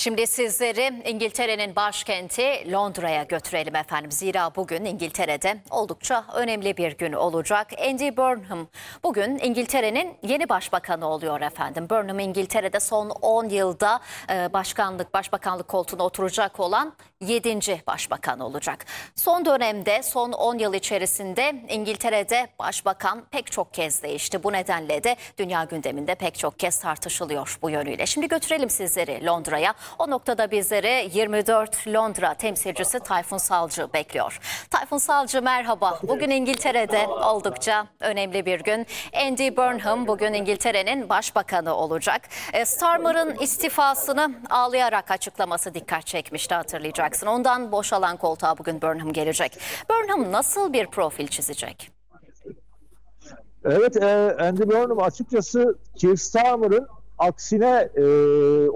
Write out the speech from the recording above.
Şimdi sizleri İngiltere'nin başkenti Londra'ya götürelim efendim. Zira bugün İngiltere'de oldukça önemli bir gün olacak. Andy Burnham bugün İngiltere'nin yeni başbakanı oluyor efendim. Burnham İngiltere'de son 10 yılda başbakanlık koltuğuna oturacak olan 7. başbakan olacak. Son dönemde, son 10 yıl içerisinde İngiltere'de başbakan pek çok kez değişti. Bu nedenle de dünya gündeminde pek çok kez tartışılıyor bu yönüyle. Şimdi götürelim sizleri Londra'ya. O noktada bizleri 24 Londra temsilcisi Tayfun Salcı bekliyor. Tayfun Salcı merhaba. Bugün İngiltere'de oldukça önemli bir gün. Andy Burnham bugün İngiltere'nin başbakanı olacak. Starmer'ın istifasını ağlayarak açıklaması dikkat çekmişti, hatırlayacaksın. Ondan boşalan koltuğa bugün Burnham gelecek. Burnham nasıl bir profil çizecek? Evet, Andy Burnham açıkçası Keir Starmer'ın aksine